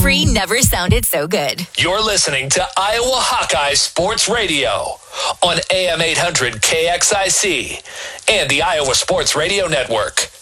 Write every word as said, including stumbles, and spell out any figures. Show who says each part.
Speaker 1: free never sounded so good.
Speaker 2: You're listening to Iowa Hawkeye Sports Radio on A M eight hundred K X I C and the Iowa Sports Radio Network.